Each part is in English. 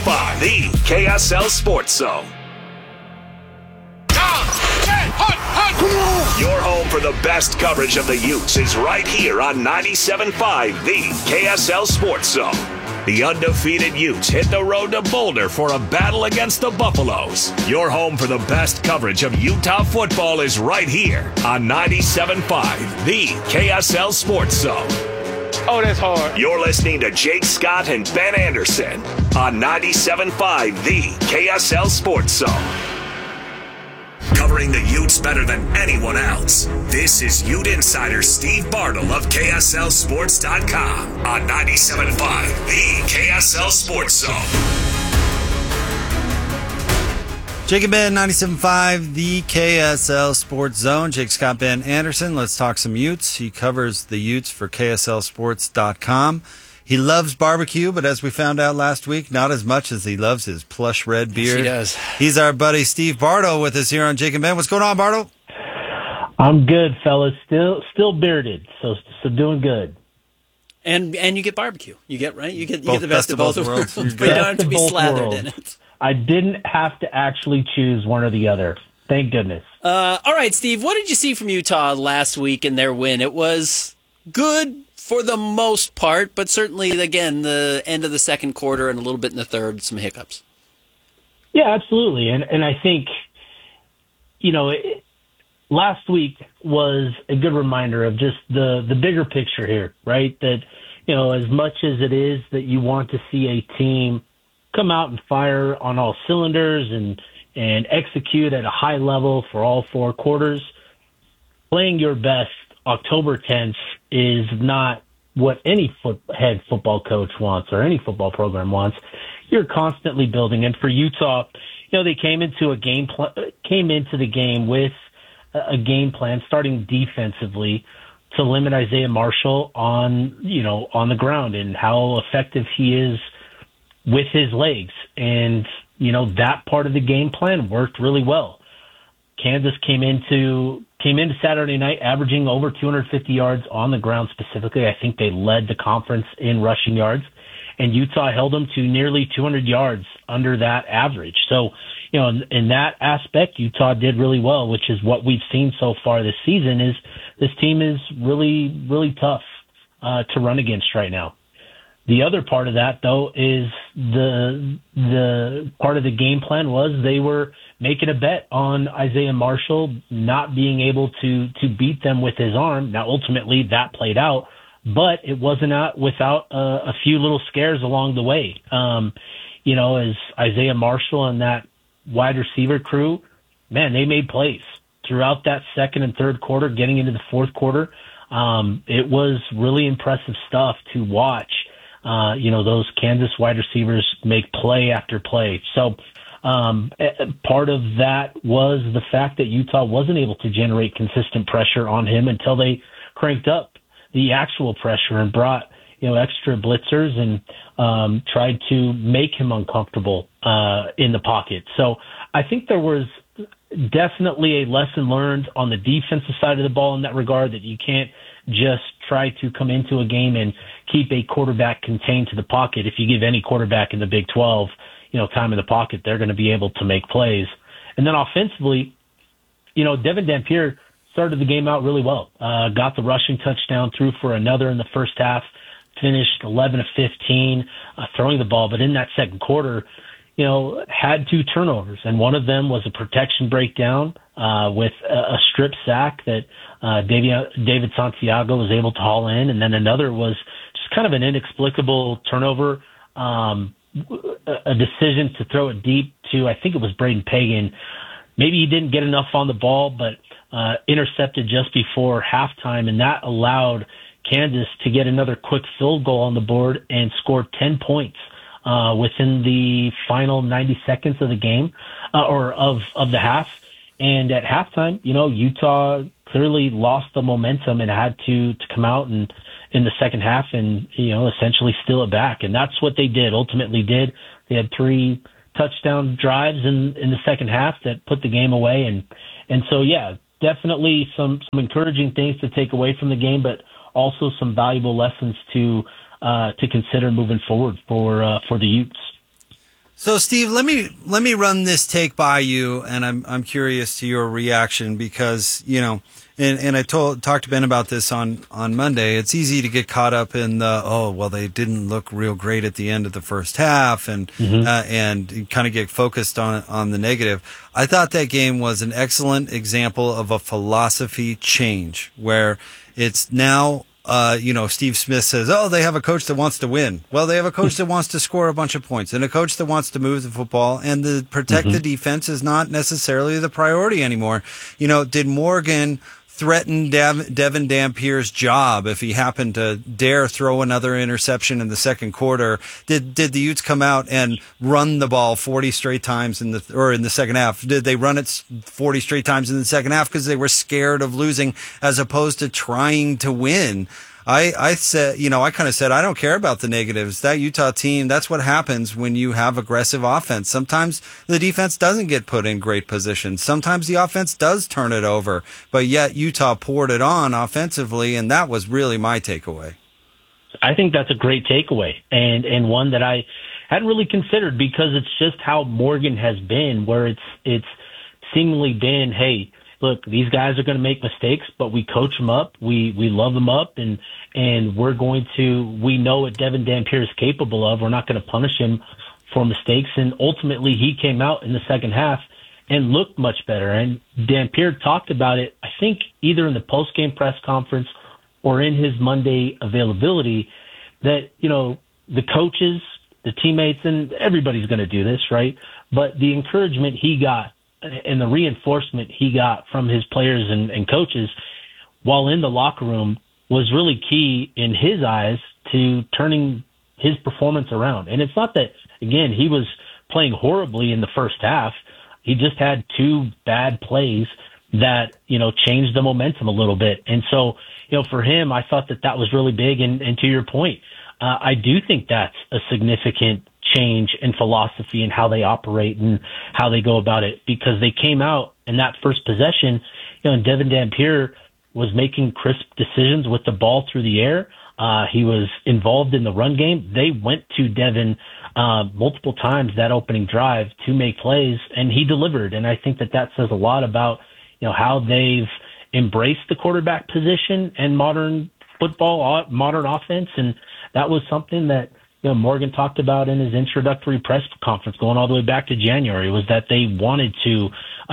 The KSL Sports Zone. Your home for the best coverage of the Utes is right here on 97.5, the KSL Sports Zone. The undefeated Utes hit the road to Boulder for a battle against the Buffaloes. Your home for the best coverage of Utah football is right here on 97.5, the KSL Sports Zone. Oh, that's hard. You're listening to Jake Scott and Ben Anderson on 97.5, the KSL Sports Zone. Covering the Utes better than anyone else. This is Ute Insider Steve Bartle of KSLSports.com on 97.5, the KSL Sports Zone. Jake and Ben, 97.5, the KSL Sports Zone. Jake Scott, Ben Anderson. Let's talk some Utes. He covers the Utes for KSLSports.com. He loves barbecue, but as we found out last week, not as much as he loves his plush red beard. Yes, he does. He's our buddy Steve Bartle with us here on Jake and Ben. What's going on, Bartle? I'm good, fellas. Still bearded, so doing good. And you get barbecue. You get the best of both worlds. But you don't have to be slathered in it. I didn't have to actually choose one or the other. Thank goodness. All right, Steve, what did you see from Utah last week in their win? It was good for the most part, but certainly, again, the end of the second quarter and a little bit in the third, some hiccups. Yeah, absolutely. And I think, last week was a good reminder of just the bigger picture here, right? That, as much as it is that you want to see a team come out and fire on all cylinders and execute at a high level for all four quarters, playing your best October 10th is not what any head football coach wants or any football program wants. You're constantly building. And for Utah, they came into the game with a game plan starting defensively to limit Isaiah Marshall on the ground and how effective he is with his legs. And, that part of the game plan worked really well. Kansas came into Saturday night averaging over 250 yards on the ground specifically. I think they led the conference in rushing yards, and Utah held them to nearly 200 yards under that average. So, in that aspect, Utah did really well, which is what we've seen so far this season. Is this team is really, really tough to run against right now. The other part of that, though, is the part of the game plan was they were making a bet on Isaiah Marshall not being able to beat them with his arm. Now, ultimately, that played out, but it wasn't without a few little scares along the way. As Isaiah Marshall and that wide receiver crew, man, they made plays throughout that second and third quarter, getting into the fourth quarter. It was really impressive stuff to watch. Those Kansas wide receivers make play after play. So part of that was the fact that Utah wasn't able to generate consistent pressure on him until they cranked up the actual pressure and brought, extra blitzers and tried to make him uncomfortable in the pocket. So I think there was definitely a lesson learned on the defensive side of the ball in that regard, that you can't just try to come into a game and keep a quarterback contained to the pocket. If you give any quarterback in the Big 12, time in the pocket, they're going to be able to make plays. And then offensively, Devin Dampier started the game out really well. Got the rushing touchdown, threw for another in the first half, finished 11 of 15, throwing the ball. But in that second quarter, had two turnovers, and one of them was a protection breakdown with a strip sack that David Santiago was able to haul in, and then another was just kind of an inexplicable turnover, a decision to throw it deep to, I think it was Braden Pagan. Maybe he didn't get enough on the ball, but intercepted just before halftime, and that allowed Kansas to get another quick field goal on the board and score 10 points within the final 90 seconds of the game, or of the half. And at halftime, Utah clearly lost the momentum and had to come out and in the second half and, essentially steal it back. And that's what they did, ultimately did. They had 3 touchdown drives in the second half that put the game away. And so, yeah, definitely some encouraging things to take away from the game, but also some valuable lessons to consider moving forward for the Utes. So, Steve, let me run this take by you, and I'm curious to your reaction because and I talked to Ben about this on Monday. It's easy to get caught up in they didn't look real great at the end of the first half, and kind of get focused on the negative. I thought that game was an excellent example of a philosophy change where it's now. Steve Smith says, they have a coach that wants to win. Well, they have a coach that wants to score a bunch of points and a coach that wants to move the football, and the protect the defense is not necessarily the priority anymore. Did Morgan threaten Devin Dampier's job if he happened to dare throw another interception in the second quarter? Did the Utes come out and run the ball 40 straight times in the second half? Did they run it 40 straight times in the second half because they were scared of losing as opposed to trying to win? I said, I kind of said, I don't care about the negatives. That Utah team, that's what happens when you have aggressive offense. Sometimes the defense doesn't get put in great positions. Sometimes the offense does turn it over, but yet Utah poured it on offensively, and that was really my takeaway. I think that's a great takeaway, and one that I hadn't really considered because it's just how Morgan has been, where it's seemingly been, hey, look, these guys are going to make mistakes, but we coach them up. We love them up, and we know what Devin Dampier is capable of. We're not going to punish him for mistakes. And ultimately, he came out in the second half and looked much better. And Dampier talked about it, I think, either in the post-game press conference or in his Monday availability, that, the coaches, the teammates, and everybody's going to do this, right? But the encouragement he got and the reinforcement he got from his players and coaches while in the locker room was really key in his eyes to turning his performance around. And it's not that, again, he was playing horribly in the first half. He just had two bad plays that, changed the momentum a little bit. And so, for him, I thought that was really big. And to your point, I do think that's a significant change in philosophy and how they operate and how they go about it, because they came out in that first possession, and Devin Dampier was making crisp decisions with the ball through the air. He was involved in the run game. They went to Devin multiple times that opening drive to make plays, and he delivered. And I think that says a lot about, how they've embraced the quarterback position and modern football, modern offense. And that was something that, Morgan talked about in his introductory press conference going all the way back to January, was that they wanted to,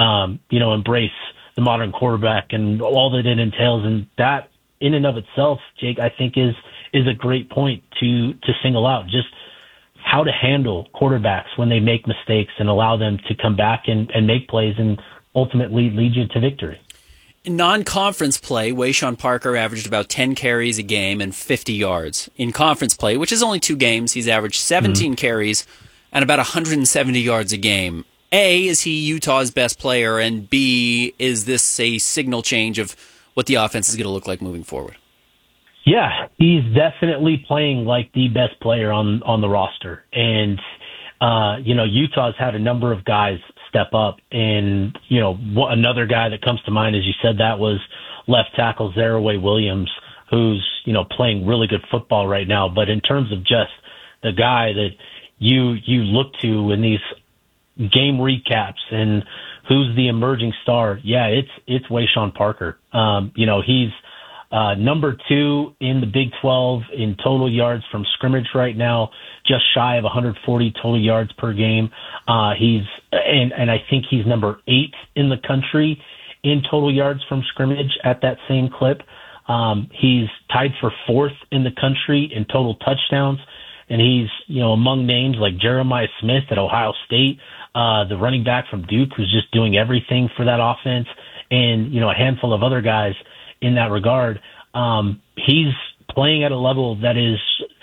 embrace the modern quarterback and all that it entails. And that in and of itself, Jake, I think is a great point to single out, just how to handle quarterbacks when they make mistakes and allow them to come back and make plays and ultimately lead you to victory. In non-conference play, Wayshawn Parker averaged about 10 carries a game and 50 yards. In conference play, which is only 2 games, he's averaged 17 carries and about 170 yards a game. A, is he Utah's best player? And B, is this a signal change of what the offense is going to look like moving forward? Yeah, he's definitely playing like the best player on the roster. And, Utah's had a number of guys step up. And, another guy that comes to mind, as you said, that was left tackle Zaraway Williams, who's, playing really good football right now. But in terms of just the guy that you look to in these game recaps and who's the emerging star, yeah, it's Wayshawn Parker. He's number 2 in the Big 12 in total yards from scrimmage right now, just shy of 140 total yards per game. And I think he's number 8 in the country in total yards from scrimmage at that same clip. He's tied for 4th in the country in total touchdowns. And he's, among names like Jeremiah Smith at Ohio State, the running back from Duke, who's just doing everything for that offense, and, a handful of other guys in that regard. He's playing at a level that is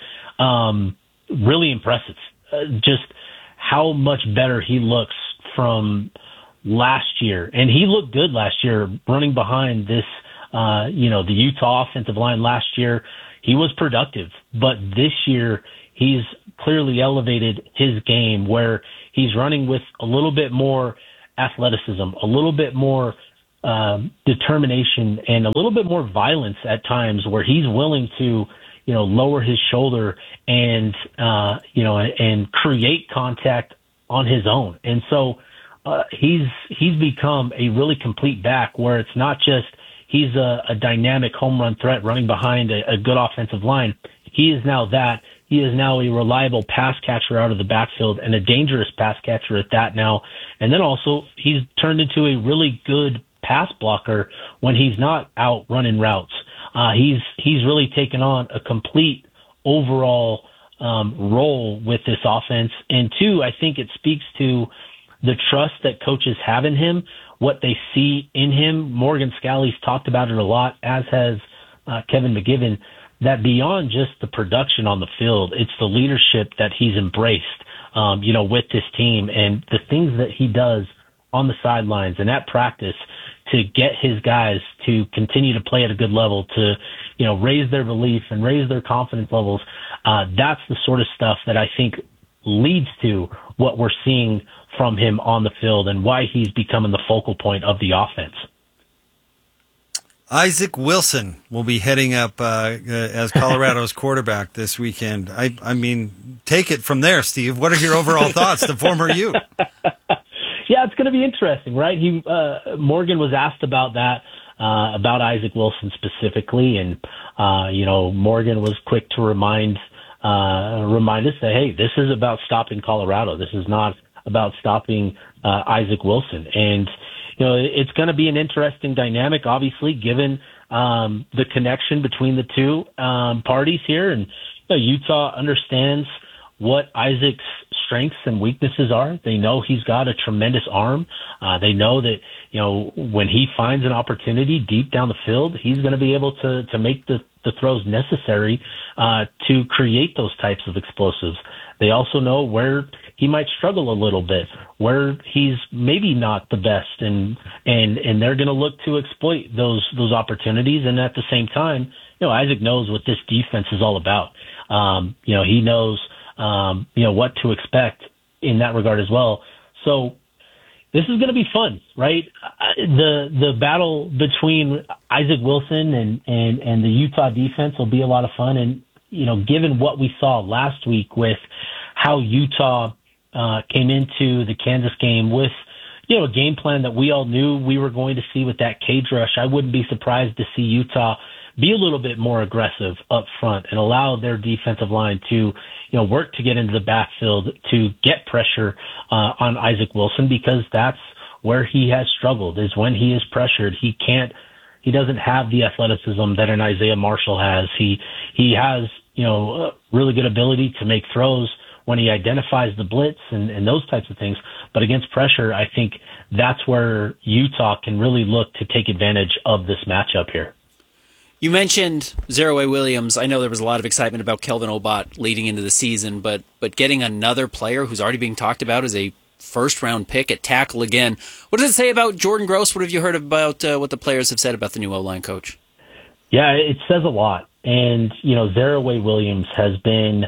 really impressive. Just how much better he looks from last year. And he looked good last year running behind this, the Utah offensive line last year. He was productive, but this year he's clearly elevated his game where he's running with a little bit more athleticism, a little bit more determination, and a little bit more violence at times, where he's willing to, lower his shoulder and, and create contact on his own. And so he's become a really complete back where it's not just he's a dynamic home run threat running behind a good offensive line. He is now that. He is now a reliable pass catcher out of the backfield and a dangerous pass catcher at that now. And then also he's turned into a really good pass blocker when he's not out running routes. He's really taken on a complete overall role with this offense. And two, I think it speaks to the trust that coaches have in him, what they see in him. Morgan Scalley's talked about it a lot, as has Kevin McGibbon, that beyond just the production on the field, it's the leadership that he's embraced, with this team and the things that he does on the sidelines and at practice to get his guys to continue to play at a good level, to, raise their belief and raise their confidence levels. That's the sort of stuff that I think leads to what we're seeing from him on the field and why he's becoming the focal point of the offense. Isaac Wilson will be heading up as Colorado's quarterback this weekend. I mean, take it from there, Steve. What are your overall thoughts, the former Ute? Yeah, it's going to be interesting, right? Morgan was asked about that, about Isaac Wilson specifically, and Morgan was quick to remind us that, hey, this is about stopping Colorado. This is not about stopping Isaac Wilson. And it's going to be an interesting dynamic, obviously, given the connection between the two parties here. And Utah understands what Isaac's strengths and weaknesses are. They know he's got a tremendous arm. They know that, when he finds an opportunity deep down the field, he's going to be able to make the throws necessary to create those types of explosives. They also know where he might struggle a little bit, where he's maybe not the best, and they're going to look to exploit those opportunities. And at the same time, Isaac knows what this defense is all about. He knows what to expect in that regard as well. So this is going to be fun, right? The battle between Isaac Wilson and the Utah defense will be a lot of fun. And, given what we saw last week with how Utah came into the Kansas game with, a game plan that we all knew we were going to see with that cage rush, I wouldn't be surprised to see Utah be a little bit more aggressive up front and allow their defensive line to, work to get into the backfield, to get pressure on Isaac Wilson, because that's where he has struggled, is when he is pressured. He doesn't have the athleticism that an Isaiah Marshall has. He has, a really good ability to make throws when he identifies the blitz and those types of things. But against pressure, I think that's where Utah can really look to take advantage of this matchup here. You mentioned Zeroway Williams. I know there was a lot of excitement about Kelvin Obot leading into the season, but getting another player who's already being talked about as a first-round pick at tackle again. What does it say about Jordan Gross? What have you heard about what the players have said about the new O-line coach? Yeah, it says a lot. And, Zeroway Williams has been,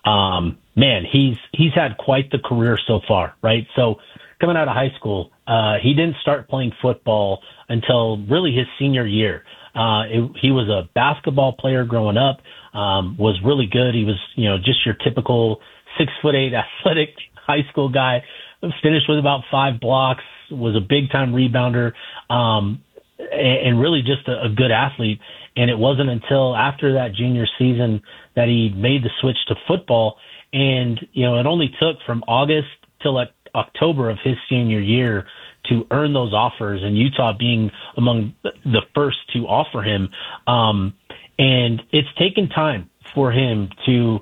he's had quite the career so far, right? So coming out of high school, he didn't start playing football until really his senior year. He was a basketball player growing up, was really good. He was, just your typical 6'8" athletic high school guy, finished with about 5 blocks, was a big time rebounder, and really just a good athlete. And it wasn't until after that junior season that he made the switch to football. And, it only took from August till October of his senior year to earn those offers, and Utah being among the first to offer him. And it's taken time for him to,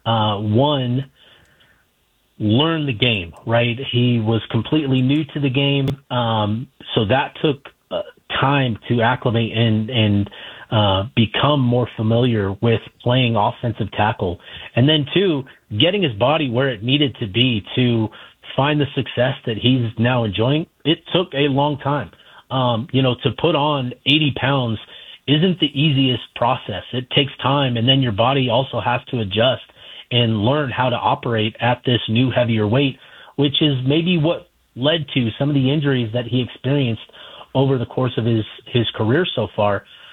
learn the game, right? He was completely new to the game. So that took time to acclimate and become more familiar with playing offensive tackle. And then two, getting his body where it needed to be to find the success that he's now enjoying. It took a long time. To put on 80 pounds isn't the easiest process. It takes time, and then your body also has to adjust and learn how to operate at this new heavier weight, which is maybe what led to some of the injuries that he experienced over the course of his career so far.